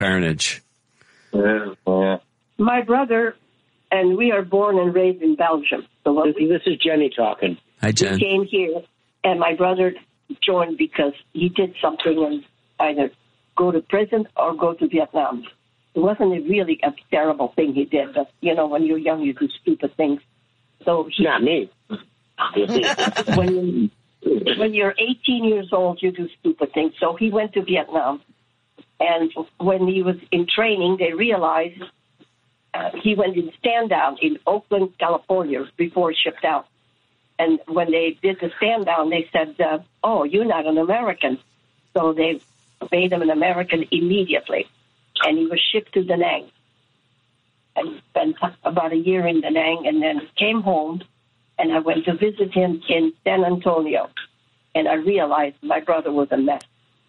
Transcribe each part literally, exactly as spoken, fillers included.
carnage. Yeah, yeah. My brother, and we are born and raised in Belgium. So this, we, this is Jenny talking. Hi, Jen. We came here, and my brother joined because he did something and either go to prison or go to Vietnam. It wasn't a really a terrible thing he did, but, you know, when you're young, you do stupid things. So he, Not me. when, when you're eighteen years old, you do stupid things. So he went to Vietnam. And when he was in training, they realized uh, he went in stand-down in Oakland, California, before he shipped out. And when they did the stand-down, they said, uh, oh, you're not an American. So they made him an American immediately. And he was shipped to Da Nang. And spent about a year in Da Nang and then came home. And I went to visit him in San Antonio. And I realized my brother was a mess.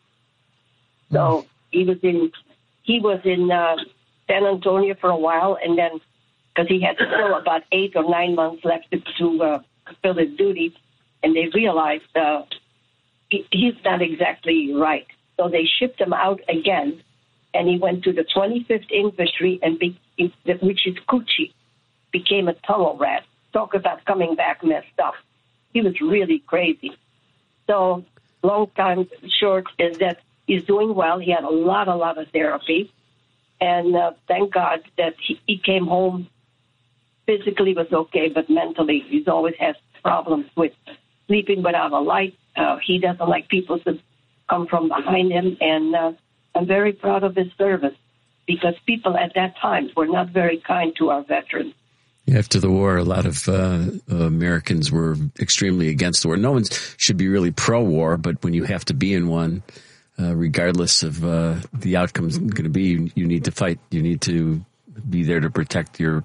So he was in he was in uh, San Antonio for a while. And then, because he had still about eight or nine months left to, to uh, fulfill his duty. And they realized uh, he, he's not exactly right. So they shipped him out again. And he went to the twenty-fifth Infantry, and be, which is Cucci, became a tunnel rat. Talk about coming back messed up. He was really crazy. So, long time short is that he's doing well. He had a lot, a lot of therapy. And uh, thank God that he, he came home. Physically was okay, but mentally he's always has problems with sleeping without a light. Uh, he doesn't like people to come from behind him. And uh, I'm very proud of his service because people at that time were not very kind to our veterans. After the war, a lot of uh, Americans were extremely against the war. No one should be really pro-war, but when you have to be in one, uh, regardless of uh, the outcome's going to be, you, you need to fight. You need to be there to protect your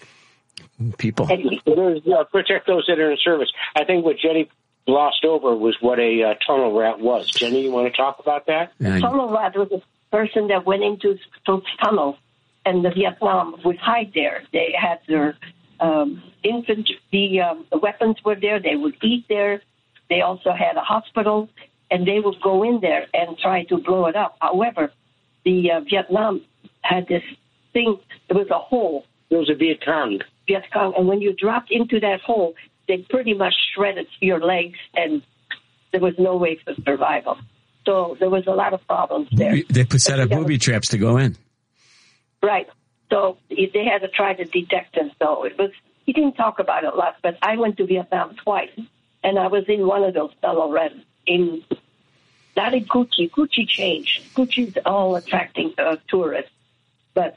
people. Uh, protect those that are in service. I think what Jenny glossed over was what a uh, tunnel rat was. Jenny, you want to talk about that? A tunnel rat was a person that went into those tunnels, and the Vietnam would hide there. They had their um, infantry, the, um, the weapons were there. They would eat there. They also had a hospital, and they would go in there and try to blow it up. However, the uh, Vietnam had this thing. It was a hole. It was a Viet Cong. Viet Cong, and when you dropped into that hole, they pretty much shredded your legs, and there was no way for survival. So there was a lot of problems there. They put set up booby traps to go in. Right. So they had to try to detect them. So it was, he didn't talk about it a lot, but I went to Vietnam twice, and I was in one of those tunnel rats in, not in Cucci. Cucci changed. Cucci's all attracting uh, tourists, but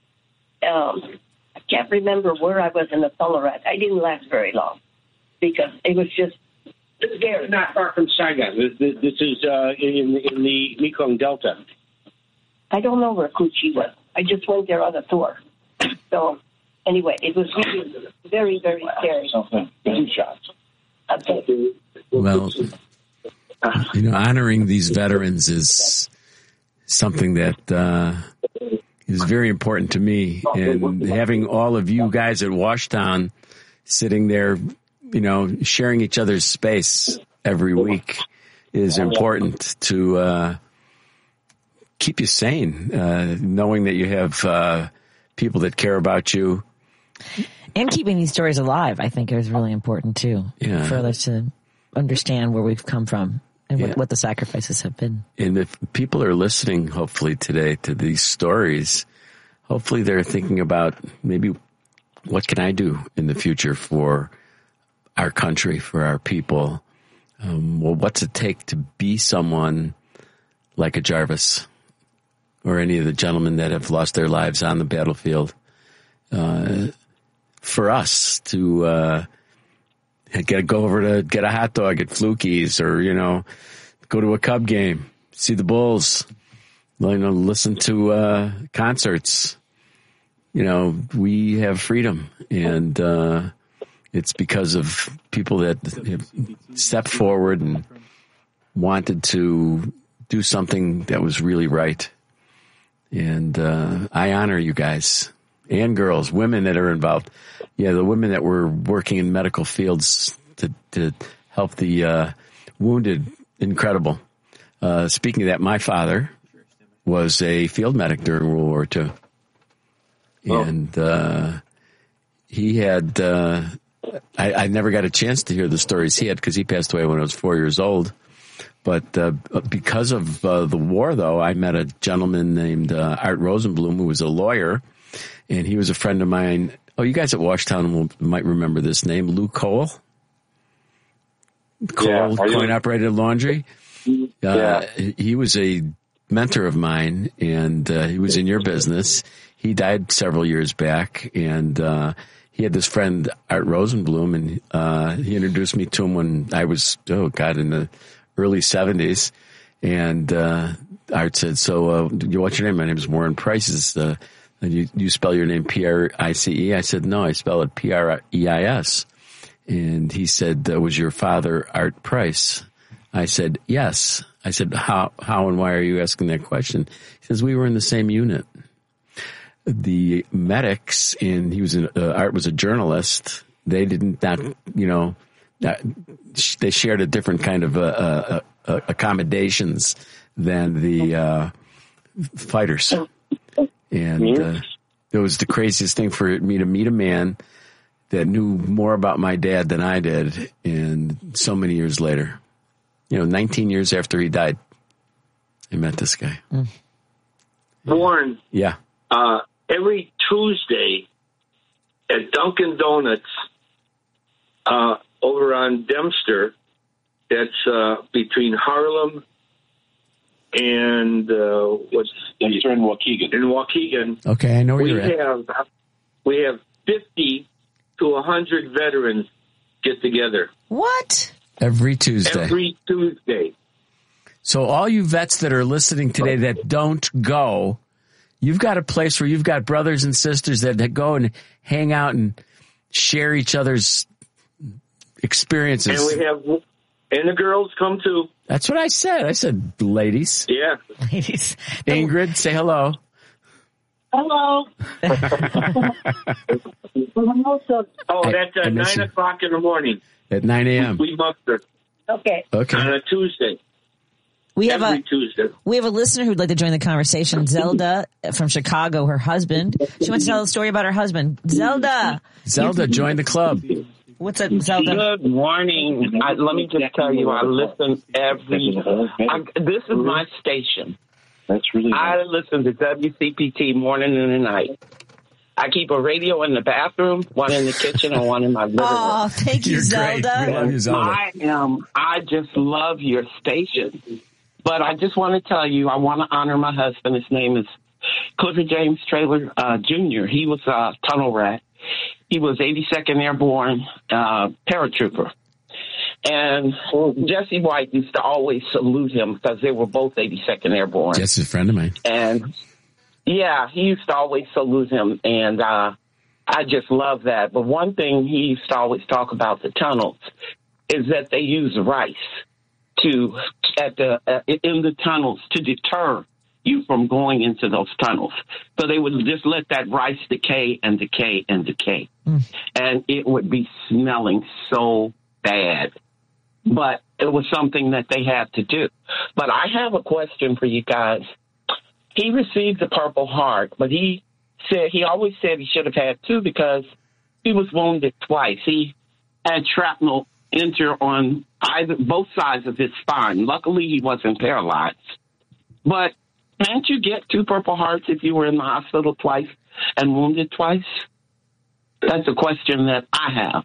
um, I can't remember where I was in the tunnel rat. I didn't last very long because it was just scary. Not far from Saigon. This, this, this is uh, in, in the Mekong Delta. I don't know where Cucci was. I just went there on a tour. So, anyway, it was really very, very scary. Two shots. Okay. Well, you know, honoring these veterans is something that uh, is very important to me. And having all of you guys at Washdown sitting there, you know, sharing each other's space every week is important to uh, keep you sane, uh, knowing that you have uh, people that care about you. And keeping these stories alive, I think, is really important, too, yeah. for others to understand where we've come from and yeah. what, what the sacrifices have been. And if people are listening, hopefully, today to these stories, hopefully they're thinking about maybe what can I do in the future for our country, for our people. Um, well, what's it take to be someone like a Jarvis or any of the gentlemen that have lost their lives on the battlefield? Uh, for us to uh, get go over to get a hot dog at Fluky's, or you know, go to a Cub game, see the Bulls, you know, listen to uh, concerts. You know, we have freedom, and uh, it's because of people that have stepped forward and wanted to do something that was really right. And uh, I honor you guys and girls, women that are involved. Yeah, the women that were working in medical fields to, to help the uh, wounded, incredible. Uh, speaking of that, my father was a field medic during World War Two. Oh. And uh, he had, uh, I, I never got a chance to hear the stories he had because he passed away when I was four years old. But uh, because of uh, the war, though, I met a gentleman named uh, Art Rosenblum, who was a lawyer, and he was a friend of mine. Oh, you guys at Washtown will, might remember this name, Lou Cole. Cole, yeah, coin-operated laundry. Uh, yeah. He was a mentor of mine, and uh, he was in your business. He died several years back, and uh, he had this friend, Art Rosenblum, and uh, he introduced me to him when I was, oh, God, in the early seventies. And uh, Art said, so uh, what's your name? My name is Warren Price. Uh, and you, you spell your name P R I C E? I said, no, I spell it P R E I S. And he said, uh, was your father Art Price? I said, yes. I said, how, how and why are you asking that question? He says, we were in the same unit. The medics, and he was an, uh, Art was a journalist. They didn't, not, you know, not, they shared a different kind of uh, uh, uh, accommodations than the uh, fighters. And uh, it was the craziest thing for me to meet a man that knew more about my dad than I did. And so many years later, you know, nineteen years after he died, I met this guy. Mm. Warren. Yeah. Uh, every Tuesday at Dunkin' Donuts uh, over on Dempster, that's uh, between Harlem and uh, what's Dempster and Waukegan. In Waukegan. Okay, I know where we you're at. Have, we have fifty to one hundred veterans get together. What? Every Tuesday. Every Tuesday. So all you vets that are listening today that don't go, you've got a place where you've got brothers and sisters that, that go and hang out and share each other's experiences. And we have, and the girls come too. That's what I said. I said, ladies. Yeah. Ladies. Ingrid, say hello. Hello. Oh, that's I, at I nine you. o'clock in the morning. At nine a.m. We muster. Okay. Okay. On a Tuesday. We have Every a Tuesday. we have a listener who'd like to join the conversation. Zelda from Chicago, her husband. She wants to tell a story about her husband. Zelda. Zelda, join the club. What's up, Zelda? Good morning. I, let me just tell you, I listen every. I, this is my station. That's really. I listen to W C P T morning and night. I keep a radio in the bathroom, one in the kitchen, and one in my living room. Oh, thank you, You're Zelda. Great. We love you, Zelda. I am. I just love your station. But I just want to tell you, I want to honor my husband. His name is Clifford James Traylor uh, Junior He was a tunnel rat. He was eighty-second Airborne uh, paratrooper. And Jesse White used to always salute him because they were both eighty-second Airborne. Jesse's a friend of mine. And, yeah, he used to always salute him. And uh, I just love that. But one thing he used to always talk about the tunnels is that they use rice to at the uh, in the tunnels to deter you from going into those tunnels. So they would just let that rice decay and decay and decay. Mm. And it would be smelling so bad. But it was something that they had to do. But I have a question for you guys. He received the Purple Heart, but he said he always said he should have had two because he was wounded twice. He had shrapnel enter on either both sides of his spine. Luckily, he wasn't paralyzed. But can't you get two Purple Hearts if you were in the hospital twice and wounded twice? That's a question that I have.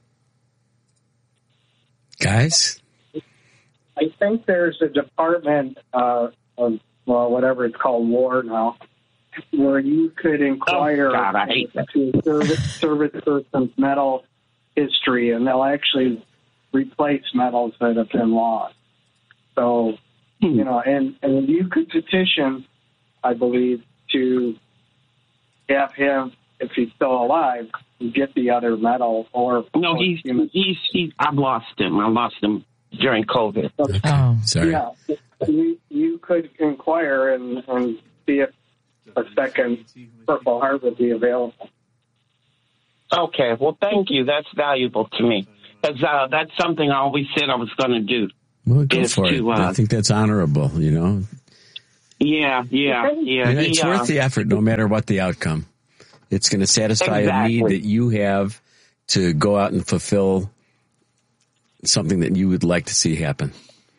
Guys? I think there's a department uh, of, well, whatever it's called, war now, where you could inquire oh, God, I hate that. to a service, service person's medal history, and they'll actually replace medals that have been lost. So, hmm. you know, and, and you could petition, I believe, to have him, if he's still alive, get the other medal. Or no, he's, he's, he's, I've lost him. I lost him during COVID. Okay. Oh, sorry. Yeah, you, you could inquire and, and see if a second Purple Heart would be available. Okay, well, thank you. That's valuable to me. Because uh, that's something I always said I was going to do. Well, go for to, it. Uh, I think that's honorable, you know. Yeah, yeah, yeah. And it's he, worth uh, the effort, no matter what the outcome. It's going to satisfy Exactly. a need that you have to go out and fulfill something that you would like to see happen.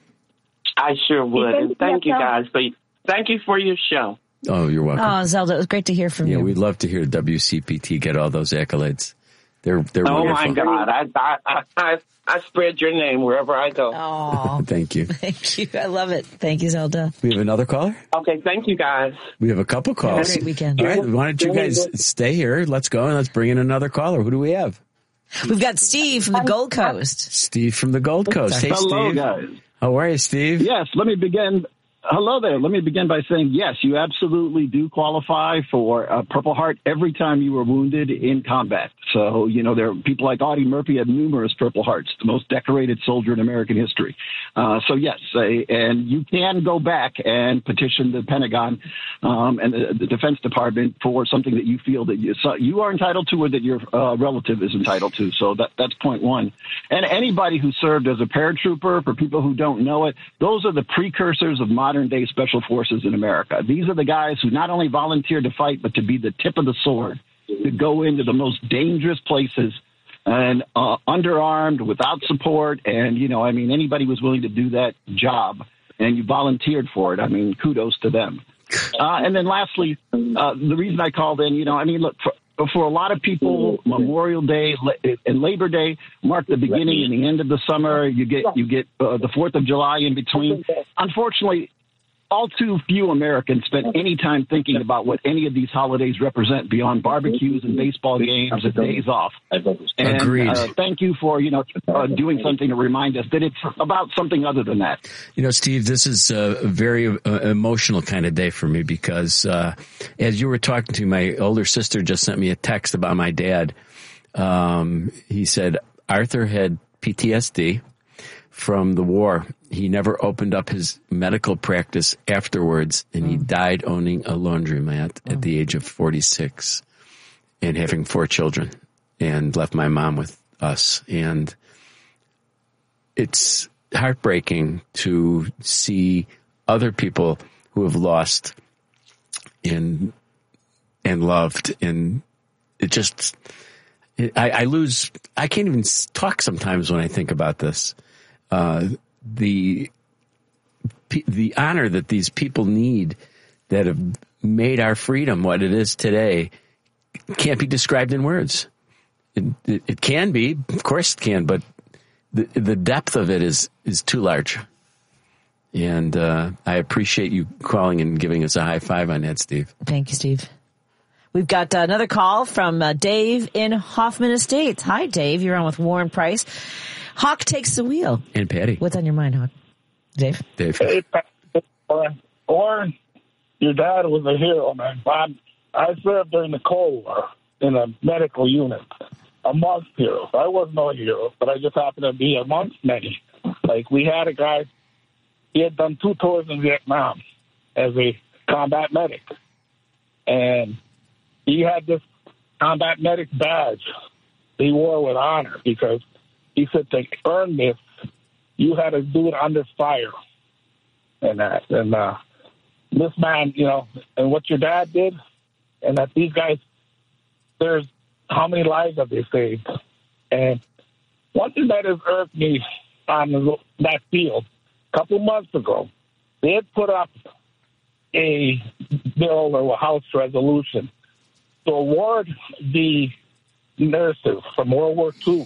I sure would. And thank you guys. For, thank you for your show. Oh, you're welcome. Oh, Zelda, it was great to hear from yeah, you. we'd love to hear W C P T get all those accolades. They're they're Oh wonderful. my God! I, I I I I spread your name wherever I go. Oh, Thank you. thank you. I love it. Thank you, Zelda. We have another caller? Okay, thank you guys. We have a couple calls. Have a great weekend. All right, why don't you guys stay here? Let's go and let's bring in another caller. Who do we have? We've got Steve from the Gold Coast. Steve from the Gold Coast. Hey, Hello, Steve. guys. How are you, Steve? Yes, let me begin. Hello there. Let me begin by saying, yes, you absolutely do qualify for a Purple Heart every time you were wounded in combat. So, you know, there are people like Audie Murphy had numerous Purple Hearts, the most decorated soldier in American history. Uh, so, yes, uh, and you can go back and petition the Pentagon um, and the, the Defense Department for something that you feel that you, so you are entitled to or that your uh, relative is entitled to. So that that's point one. And anybody who served as a paratrooper, for people who don't know it, those are the precursors of modern modern-day special forces in America. These are the guys who not only volunteered to fight, but to be the tip of the sword, to go into the most dangerous places and uh, underarmed, without support. And, you know, I mean, anybody was willing to do that job, and you volunteered for it. I mean, kudos to them. Uh, and then lastly, uh, the reason I called in, you know, I mean, look, for, for a lot of people, Memorial Day and Labor Day mark the beginning and the end of the summer. You get you get uh, the fourth of July in between. Unfortunately, all too few Americans spend any time thinking about what any of these holidays represent beyond barbecues and baseball games and days off. And, Agreed. Uh, thank you for, you know, uh, doing something to remind us that it's about something other than that. You know, Steve, this is a very uh, emotional kind of day for me because uh, as you were talking to my older sister just sent me a text about my dad. Um, he said Arthur had P T S D from the war. He never opened up his medical practice afterwards, and he died owning a laundromat at the age of forty-six and having four children, and left my mom with us. And it's heartbreaking to see other people who have lost and and loved, and it just I, I lose. I can't even talk sometimes when I think about this. Uh, the the honor that these people need that have made our freedom what it is today can't be described in words. It, it, it can be, of course it can, but the the depth of it is is too large. And uh, I appreciate you calling and giving us a high five on that, Steve. Thank you, Steve. We've got uh, another call from uh, Dave in Hoffman Estates. Hi, Dave. You're on with Warren Price. Hawk takes the wheel. And Patty. What's on your mind, Hawk? Dave? Dave. Hey, Warren. Warren, your dad was a hero, man. I, I served during the Cold War in a medical unit. Amongst heroes. I was no hero, but I just happened to be amongst many. Like, we had a guy, he had done two tours in Vietnam as a combat medic. And he had this combat medic badge he wore with honor because he said to earn this, you had to do it under fire. And that, and uh, this man, you know, and what your dad did, and that these guys, there's how many lives have they saved? And one thing that has irked me on that field, a couple months ago, they had put up a bill or a House resolution to award the nurses from World War Two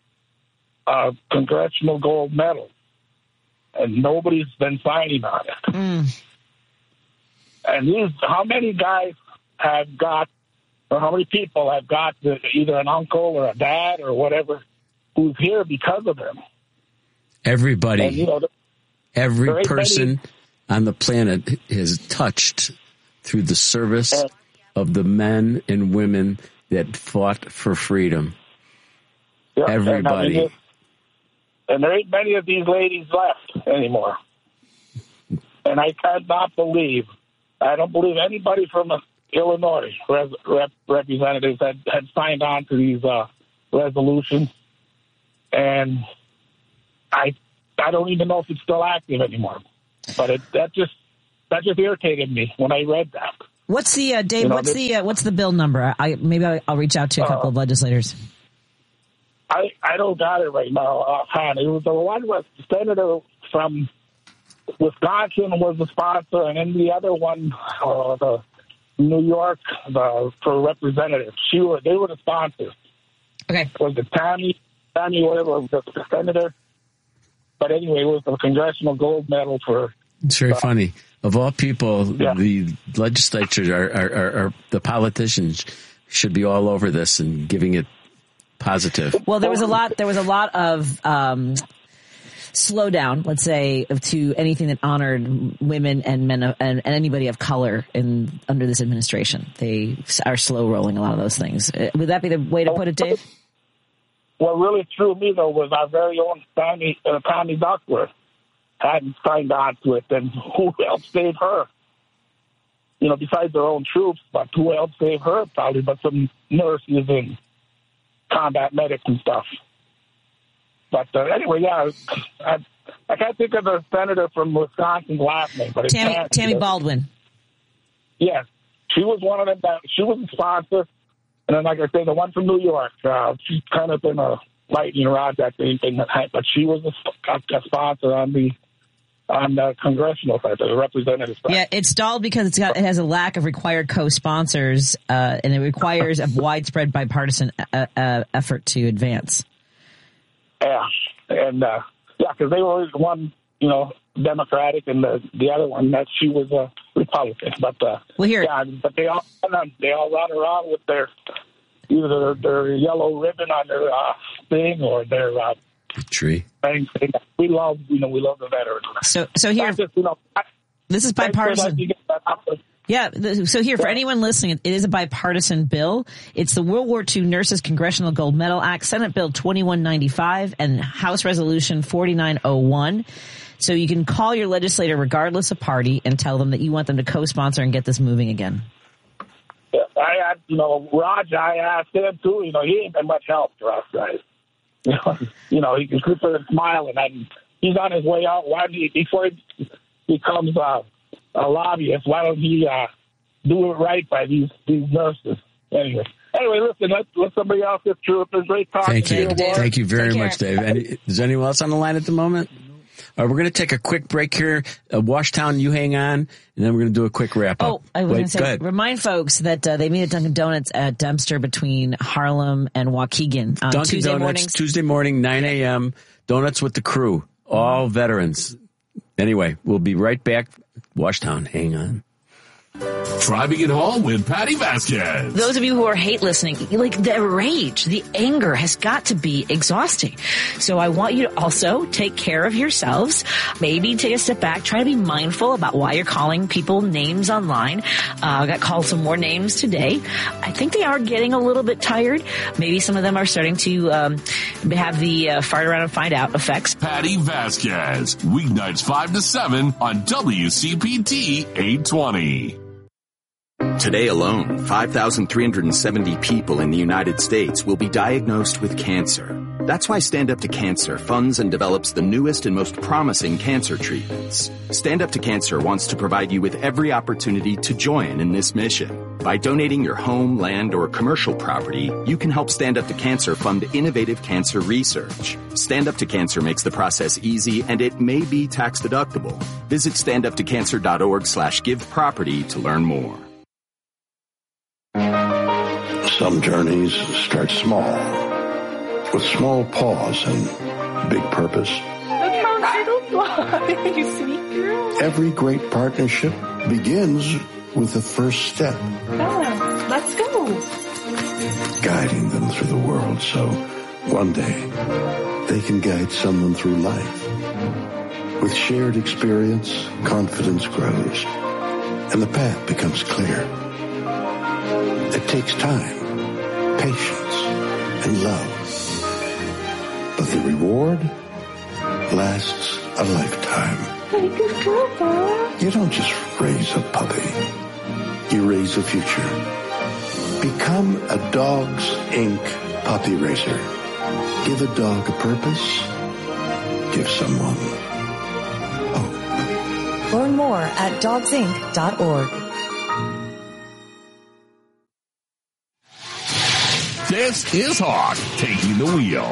a Congressional Gold Medal. And nobody's been signing on it. Mm. And these, how many guys have got, or how many people have got the, either an uncle or a dad or whatever who's here because of them? Everybody, and, you know, every person many, on the planet is touched through the service and, of the men and women that fought for freedom. Yeah, Everybody. And, I mean, and there ain't many of these ladies left anymore. And I cannot believe, I don't believe anybody from Illinois res, rep, representatives had, had signed on to these uh, resolutions. And I I don't even know if it's still active anymore. But it, that just that just irritated me when I read that. What's the uh, Dave? You know, what's this, the uh, what's the bill number? I maybe I'll, I'll reach out to a couple uh, of legislators. I I don't got it right now offhand. It was the one with Senator from Wisconsin was the sponsor, and then the other one, uh, the New York, the for representative. She were they were the sponsors. Okay, was it Tammy? Tammy, whatever, the, the senator. But anyway, it was the Congressional Gold Medal for. It's very uh, funny. Of all people, yeah. the legislatures are, are, are, are the politicians should be all over this and giving it positive. Well, there was a lot. There was a lot of um, slowdown, let's say, to anything that honored women and men and, and anybody of color in under this administration. They are slow rolling a lot of those things. Would that be the way to put it, Dave? What really threw me though was our very own Tammy, uh, Tammy Duckworth hadn't signed on to it, and who helped save her? You know, besides their own troops, but who helped save her? Probably, but some nurses and combat medics and stuff. But uh, anyway, yeah, I, I can't think of the senator from Wisconsin's last name, but it's Tammy, Tammy, Tammy Baldwin. Yes, she was one of them. That she was a sponsor, and then, like I said, the one from New York, uh, she's kind of been a lightning rod that thing, but she was a, a sponsor on the. on the congressional side, the representative side. Yeah, it's stalled because it's got, it has a lack of required co-sponsors, uh, and it requires a widespread bipartisan uh, uh, effort to advance. Yeah, and uh, yeah, because they were one, you know, Democratic, and the the other one that she was a Republican. But uh, well, here, yeah, but they all they all run around with their either their yellow ribbon on their uh, thing or their. Uh, Tree. We love, you know, we love the veterans. So, so here, just, you know, this is bipartisan. Yeah. So here, for anyone listening, it is a bipartisan bill. It's the World War Two Nurses Congressional Gold Medal Act, Senate Bill twenty-one ninety-five, and House Resolution forty-nine oh one. So you can call your legislator regardless of party and tell them that you want them to co-sponsor and get this moving again. Yeah, I, you know, Raj, I asked him too. You know, he ain't been much help for us guys. You know, you know, he can sit there and smile, and he's on his way out. Why he, before he becomes uh, a lobbyist, why don't he uh, do it right by these these nurses? Anyway, anyway, listen, let let somebody else get through it. It's great talking Thank you, to you. thank you very much, Dave. Any, is anyone else on the line at the moment? All right, we're going to take a quick break here. Uh, Washtown, you hang on, and then we're going to do a quick wrap up. Oh, I was Wait, going to say, remind folks that uh, they meet at Dunkin' Donuts at Dempster between Harlem and Waukegan on Dunkin' Tuesday Donuts, mornings. Tuesday morning, nine a.m., Donuts with the Crew, all veterans. Anyway, we'll be right back. Washtown, hang on. Driving it home with Patty Vasquez. Those of you who are hate listening, like the rage, the anger has got to be exhausting. So I want you to also take care of yourselves. Maybe take a step back. Try to be mindful about why you're calling people names online. Uh, I got called some more names today. I think they are getting a little bit tired. Maybe some of them are starting to um, have the uh, fart around and find out effects. Patty Vasquez, weeknights five to seven on W C P T eight twenty. Today alone, five thousand three hundred seventy people in the United States will be diagnosed with cancer. That's why Stand Up to Cancer funds and develops the newest and most promising cancer treatments. Stand Up to Cancer wants to provide you with every opportunity to join in this mission. By donating your home, land, or commercial property, you can help Stand Up to Cancer fund innovative cancer research. Stand Up to Cancer makes the process easy, and it may be tax deductible. Visit standuptocancer.org slash give property to learn more. Some journeys start small, with small pause and big purpose. Look how little fly, you sweet girl. Every great partnership begins with the first step. Yeah, let's go. Guiding them through the world so one day they can guide someone through life. With shared experience, confidence grows, and the path becomes clear. It takes time, patience, and love. But the reward lasts a lifetime. Hey, good girl, Bob. You don't just raise a puppy. You raise a future. Become a Dogs Incorporated puppy raiser. Give a dog a purpose. Give someone hope. Learn more at dogs inc dot org. This is Hawk taking the wheel.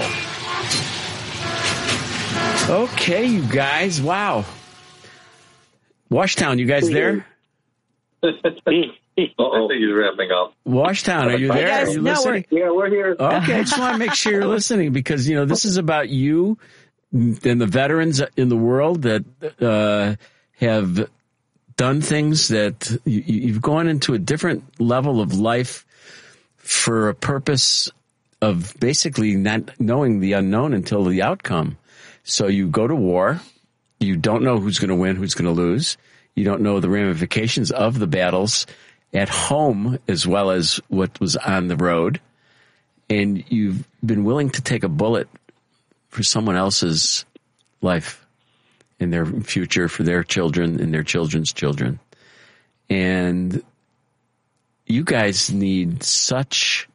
Okay, you guys. Wow. Washtown, you guys there? Uh-oh. I think he's wrapping up. Washtown, are you there? Guys, are you no, listening? We're, yeah, we're here. Okay, I just want to make sure you're listening because, you know, this is about you and the veterans in the world that uh, have done things that you, you've gone into a different level of life for a purpose of basically not knowing the unknown until the outcome. So you go to war. You don't know who's going to win, who's going to lose. You don't know the ramifications of the battles at home as well as what was on the road. And you've been willing to take a bullet for someone else's life and their future, for their children and their children's children. And you guys need such...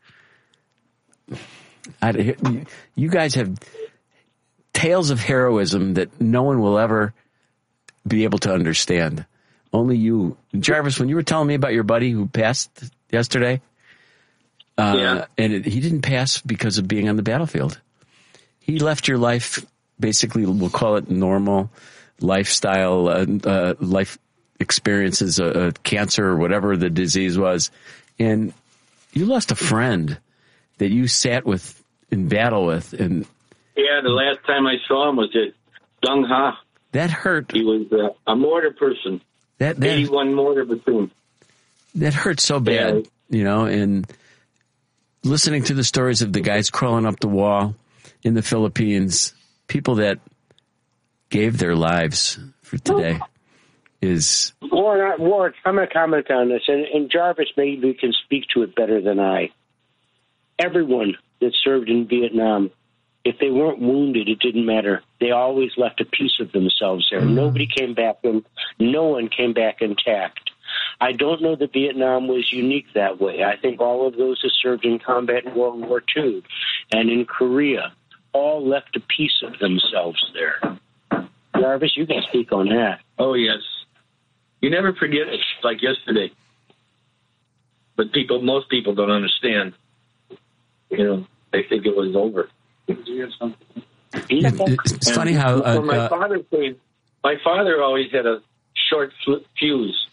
I, you guys have tales of heroism that no one will ever be able to understand. Only you. Jarvis, when you were telling me about your buddy who passed yesterday, uh, yeah. and it, he didn't pass because of being on the battlefield. He left your life, basically, we'll call it normal lifestyle, uh, uh, life experiences, uh, uh, cancer or whatever the disease was. And you lost a friend that you sat with in battle with. And yeah, the last time I saw him was at Dung Ha. That hurt. He was uh, a mortar person. That, that eighty-one mortar platoon. That hurt so bad, yeah. You know, and listening to the stories of the guys crawling up the wall in the Philippines, people that gave their lives for today is... Warren, Warren, I'm going to comment on this, and, and Jarvis maybe can speak to it better than I. Everyone that served in Vietnam, if they weren't wounded, it didn't matter. They always left a piece of themselves there. Mm-hmm. Nobody came back, and no one came back intact. I don't know that Vietnam was unique that way. I think all of those who served in combat in World War Two and in Korea all left a piece of themselves there. Jarvis, you can speak on that. Oh, yes. You never forget it, like yesterday. But people, most people don't understand. You know, they think it was over. It's and funny how uh, when my uh, father came, my father always had a short fuse,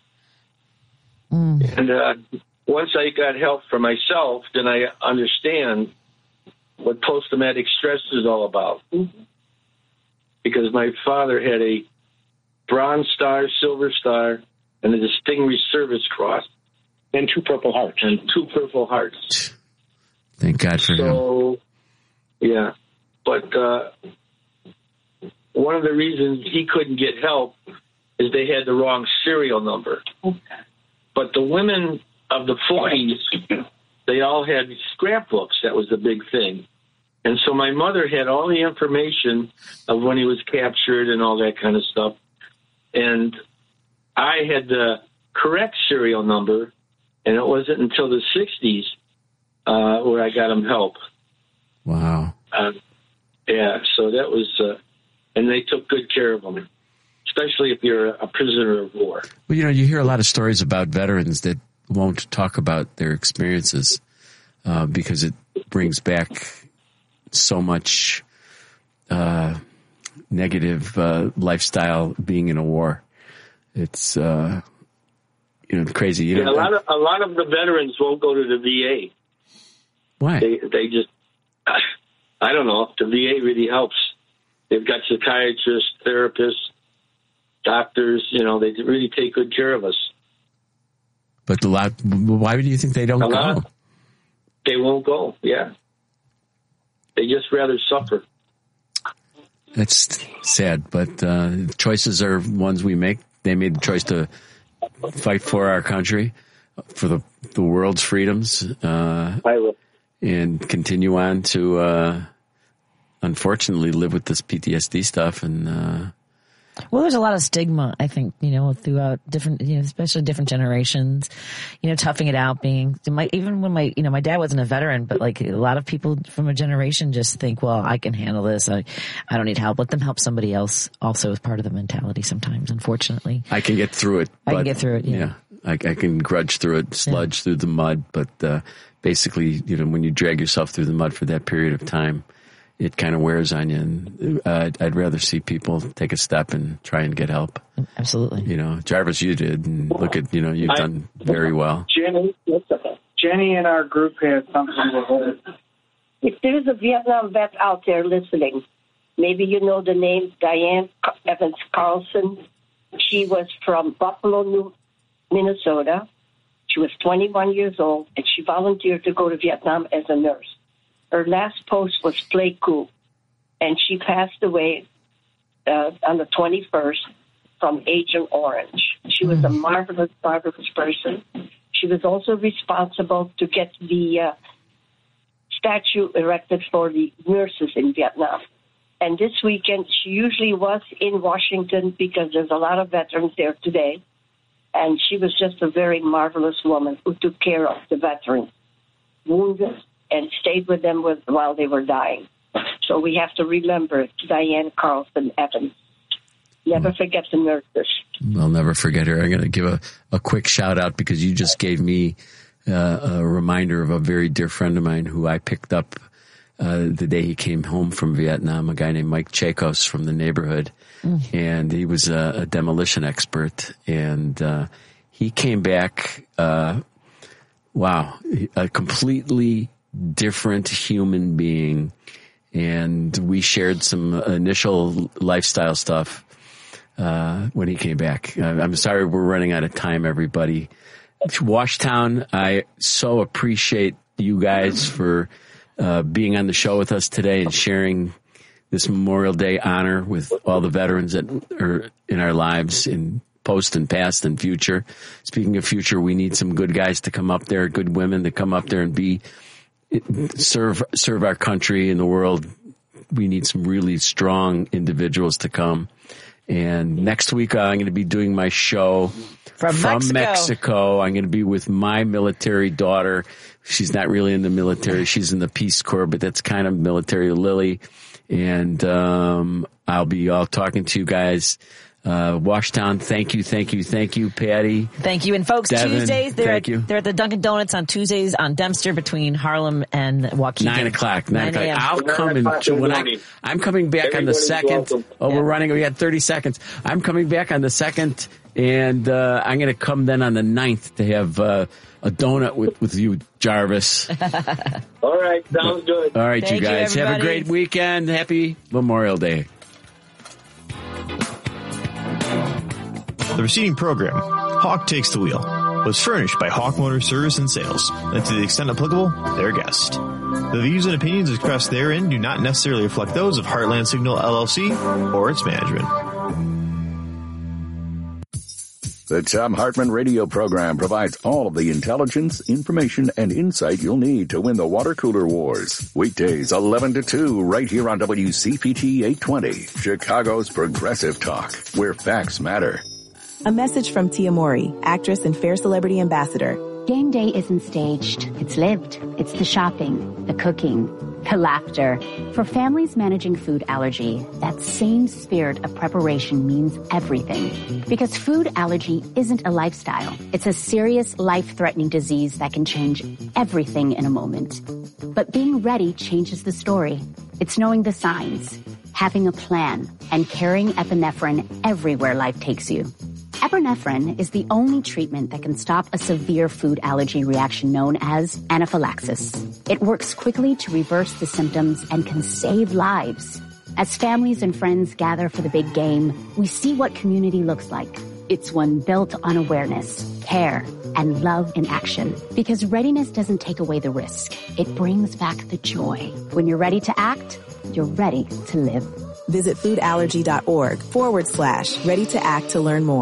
mm. and uh, once I got help for myself, then I understand what post-traumatic stress is all about. Mm-hmm. Because my father had a Bronze Star, Silver Star, and a Distinguished Service Cross, and two Purple Hearts, and two Purple Hearts. Thank God for so, him. Yeah, but uh, one of the reasons he couldn't get help is they had the wrong serial number. Okay. But the women of the forties, they all had scrapbooks. That was the big thing. And so my mother had all the information of when he was captured and all that kind of stuff. And I had the correct serial number, and it wasn't until the sixties uh, where I got him help. Wow. Uh, yeah, so that was, uh, and they took good care of him, especially if you're a prisoner of war. Well, you know, you hear a lot of stories about veterans that won't talk about their experiences uh, because it brings back so much uh, negative uh, lifestyle being in a war. It's, uh, you know, crazy. You yeah, know, a lot of a lot of the veterans won't go to the V A. Why? They they just, I don't know. The V A really helps. They've got psychiatrists, therapists, doctors. You know, they really take good care of us. But a lot. Why do you think they don't a go? Lot, they won't go. Yeah. They just rather suffer. That's sad, but uh, choices are ones we make. They made the choice to fight for our country, for the the world's freedoms, uh, and continue on to, uh, unfortunately, live with this P T S D stuff. And uh, Well, there's a lot of stigma, I think, you know, throughout different, you know, especially different generations, you know, toughing it out, being, my, even when my, you know, my dad wasn't a veteran, but like a lot of people from a generation just think, well, I can handle this. I, I don't need help. Let them help somebody else also is part of the mentality sometimes, unfortunately. I can get through it. I but, can get through it, yeah. yeah I, I can grudge through it, sludge yeah. through the mud, but uh, basically, you know, when you drag yourself through the mud for that period of time, it kind of wears on you, and uh, I'd rather see people take a step and try and get help. Absolutely. You know, Jarvis, you did, and look at, you know, you've done very well. Jenny, Jenny in our group had something with her. If there's a Vietnam vet out there listening, maybe you know the name Diane Evans Carlson. She was from Buffalo, New Minnesota. She was twenty-one years old, and she volunteered to go to Vietnam as a nurse. Her last post was Pleiku, and she passed away uh, on the twenty-first from Agent Orange. She was a marvelous, marvelous person. She was also responsible to get the uh, statue erected for the nurses in Vietnam. And this weekend, she usually was in Washington because there's a lot of veterans there today. And she was just a very marvelous woman who took care of the veterans, wounded, and stayed with them with, while they were dying. So we have to remember Diane Carlson Evans. Never forget the nurses. I'll never forget her. I'm going to give a, a quick shout out because you just gave me uh, a reminder of a very dear friend of mine who I picked up uh, the day he came home from Vietnam, a guy named Mike Chakos from the neighborhood. Mm. And he was a, a demolition expert. And uh, he came back, uh, wow, a completely different human being, and we shared some initial lifestyle stuff uh when he came back. I'm sorry we're running out of time, everybody. Washtown, I so appreciate you guys for uh being on the show with us today and sharing this Memorial Day honor with all the veterans that are in our lives in post and past and future. Speaking of future, we need some good guys to come up there, good women to come up there and be serve serve our country and the world. We need some really strong individuals to come. And next week, uh, I'm going to be doing my show from, from Mexico. Mexico. I'm going to be with my military daughter. She's not really in the military. She's in the Peace Corps, but that's kind of military, Lily. And um, I'll be all talking to you guys. Uh, Washtown, thank you, thank you, thank you, Patty. Thank you. And folks, Devin, Tuesdays, they're thank at, you. they're at the Dunkin' Donuts on Tuesdays on Dempster between Harlem and Waukegan. Nine o'clock, nine, nine o'clock. I'll come in. When I, I'm coming back on the second. Welcome. Oh, Yeah. we're running. We got thirty seconds. I'm coming back on the second, and uh, I'm going to come then on the ninth to have uh, a donut with, with you, Jarvis. All right, sounds good. All right, Thank you you, guys. Have a everybody. great weekend. Happy Memorial Day. The preceding program, Hawk Takes the Wheel, was furnished by Hawk Motor Service and Sales, and to the extent applicable, their guest. The views and opinions expressed therein do not necessarily reflect those of Heartland Signal L L C or its management. The Thom Hartmann radio program provides all of the intelligence, information, and insight you'll need to win the water cooler wars. Weekdays eleven to two right here on W C P T eight twenty, Chicago's Progressive Talk, where facts matter. A message from Tia Mori, actress and Fair Celebrity Ambassador. Game day isn't staged. It's lived. It's the shopping, the cooking, the laughter. For families managing food allergy, that same spirit of preparation means everything. Because food allergy isn't a lifestyle. It's a serious, life-threatening disease that can change everything in a moment. But being ready changes the story. It's knowing the signs, having a plan, and carrying epinephrine everywhere life takes you. Epinephrine is the only treatment that can stop a severe food allergy reaction known as anaphylaxis. It works quickly to reverse the symptoms and can save lives. As families and friends gather for the big game, we see what community looks like. It's one built on awareness, care, and love in action. Because readiness doesn't take away the risk. It brings back the joy. When you're ready to act, you're ready to live. Visit foodallergy.org forward slash ready to act to learn more.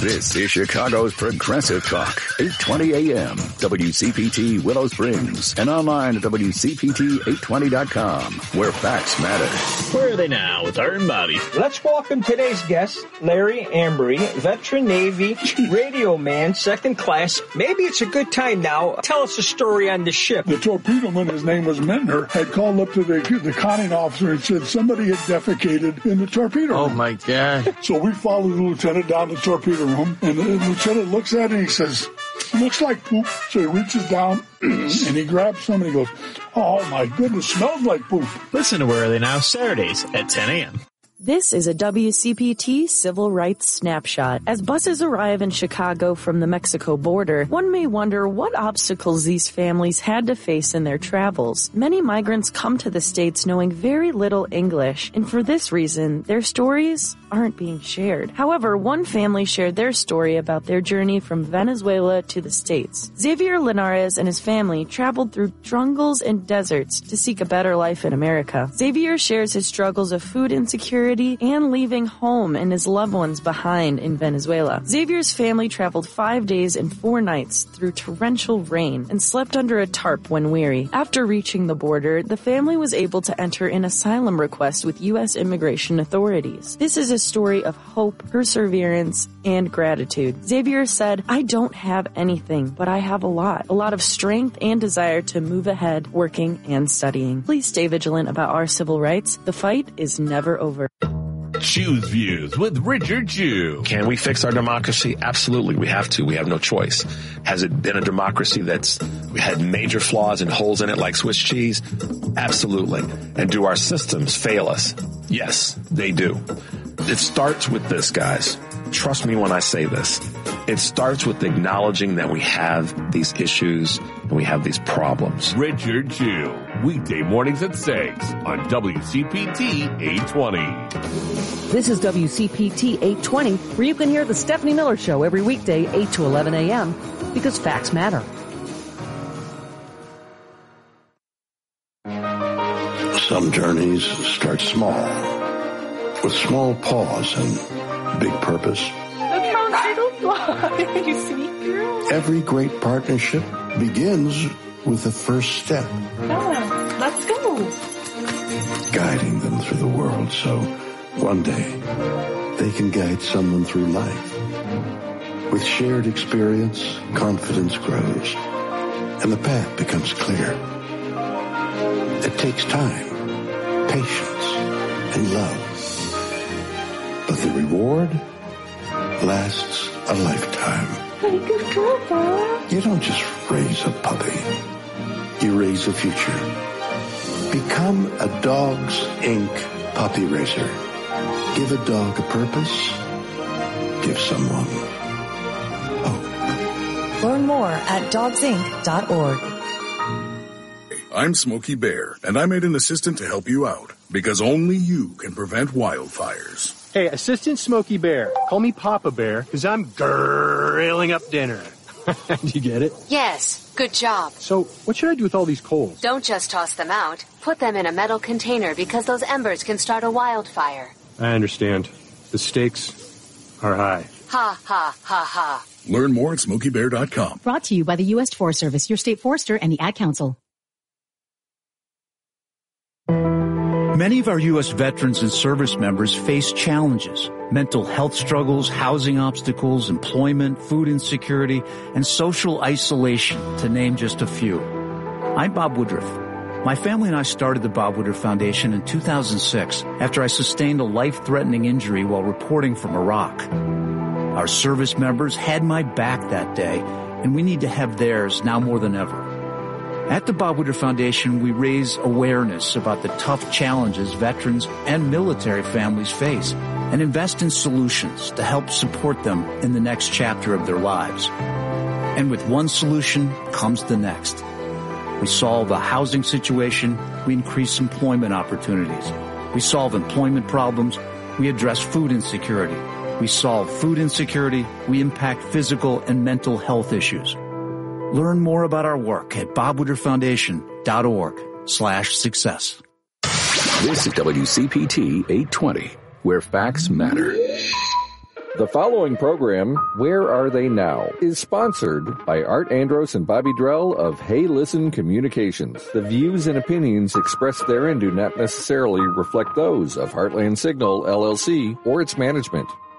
This is Chicago's Progressive Talk, eight twenty A M, W C P T Willow Springs, and online at W C P T eight twenty dot com, where facts matter. Where are they now with Art and Bobby? Let's welcome today's guest, Larry Embry, veteran Navy, radio man, second class. Maybe it's a good time now. Tell us a story on the ship. The torpedo man, his name was Mentner, had called up to the, the conning officer and said somebody had defecated in the torpedo room. Oh, my God. So we followed the lieutenant down the torpedo room, and the lieutenant looks at it and he says, looks like poop. So he reaches down and he grabs some and he goes, oh, my goodness, smells like poop. Listen to Where Are They Now Saturdays at ten a.m. This is a W C P T Civil Rights Snapshot. As buses arrive in Chicago from the Mexico border, one may wonder what obstacles these families had to face in their travels. Many migrants come to the States knowing very little English, and for this reason, their stories aren't being shared. However, one family shared their story about their journey from Venezuela to the States. Xavier Linares and his family traveled through jungles and deserts to seek a better life in America. Xavier shares his struggles of food insecurity and leaving home and his loved ones behind in Venezuela. Xavier's family traveled five days and four nights through torrential rain and slept under a tarp when weary. After reaching the border, the family was able to enter an asylum request with U S immigration authorities. This is a story of hope, perseverance, and gratitude. Xavier said, I don't have anything, but I have a lot. A lot of strength and desire to move ahead, working and studying. Please stay vigilant about our civil rights. The fight is never over. Choose Views with Richard Chew. Can we fix our democracy? Absolutely. We have to. We have no choice. Has it been a democracy that's had major flaws and holes in it like Swiss cheese? Absolutely. And do our systems fail us? Yes, they do. It starts with this, guys. Trust me when I say this. It starts with acknowledging that we have these issues and we have these problems. Richard Chew, weekday mornings at six on W C P T eight twenty. This is W C P T eight twenty, where you can hear the Stephanie Miller Show every weekday, eight to eleven a.m., because facts matter. Some journeys start small, with small pause and big purpose. Look how turtles fly. You sweet girl. Every great partnership begins with the first step. Yeah, let's go. Guiding them through the world so one day they can guide someone through life. With shared experience, confidence grows, and the path becomes clear. It takes time, patience, and love. But the reward lasts a lifetime. Good girl, Dad. You don't just raise a puppy. You raise a future. Become a Dogs Incorporated puppy raiser. Give a dog a purpose. Give someone hope. Learn more at dogs inc dot org. I'm Smokey Bear, and I made an assistant to help you out, because only you can prevent wildfires. Hey, Assistant Smokey Bear, call me Papa Bear, because I'm grilling up dinner. Do you get it? Yes, good job. So, what should I do with all these coals? Don't just toss them out. Put them in a metal container, because those embers can start a wildfire. I understand. The stakes are high. Ha, ha, ha, ha. Learn more at smokey bear dot com. Brought to you by the U S Forest Service, your state forester, and the Ad Council. Many of our U S veterans and service members face challenges: mental health struggles, housing obstacles, employment, food insecurity, and social isolation, to name just a few. I'm Bob Woodruff. My family and I started the Bob Woodruff Foundation in two thousand six after I sustained a life-threatening injury while reporting from Iraq. Our service members had my back that day, and we need to have theirs now more than ever. At the Bob Woodruff Foundation, we raise awareness about the tough challenges veterans and military families face and invest in solutions to help support them in the next chapter of their lives. And with one solution comes the next. We solve a housing situation, we increase employment opportunities. We solve employment problems, we address food insecurity. We solve food insecurity, we impact physical and mental health issues. Learn more about our work at bob woodruff foundation dot org slash success. This is W C P T eight twenty, where facts matter. The following program, Where Are They Now?, is sponsored by Art Andros and Bobby Drell of Hey Listen Communications. The views and opinions expressed therein do not necessarily reflect those of Heartland Signal, L L C, or its management.